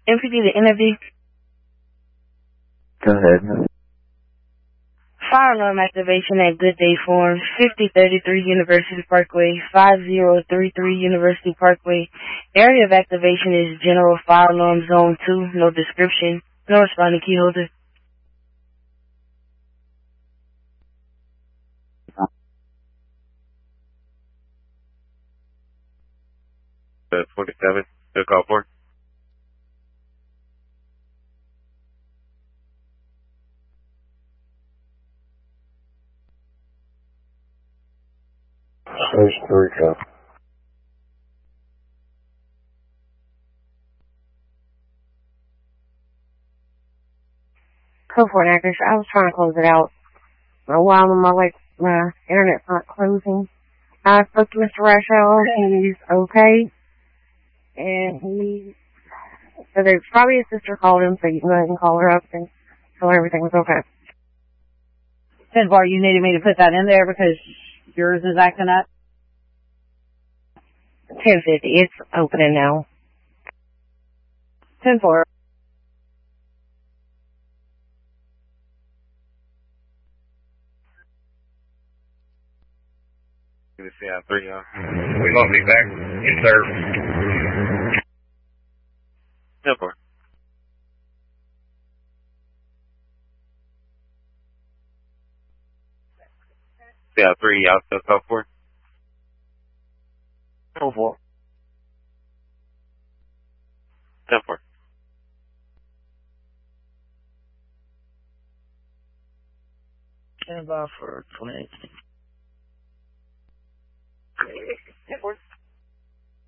MPD to interview. Go ahead. Fire alarm activation at Good Day Farms, 5033 University Parkway, 5033 University Parkway. Area of activation is General Fire Alarm Zone 2, no description, no responding key holder. 27, still call for. Station 3, copy. Code for an actress. I was trying to close it out. While I'm on my way, my internet's not closing. I spoke to Mr. Rashaw. He's okay. And he said that probably his sister called him, so you can go ahead and call her up and tell her everything was okay. 10-4, you needed me to put that in there because yours is acting up? 10:50. It's opening now. 10-4. Give me CI 3, We won't be back. Yes, sir. 10-4. CI 3, y'all still call for? 4. 10-4. Stand by for 28. 10-4.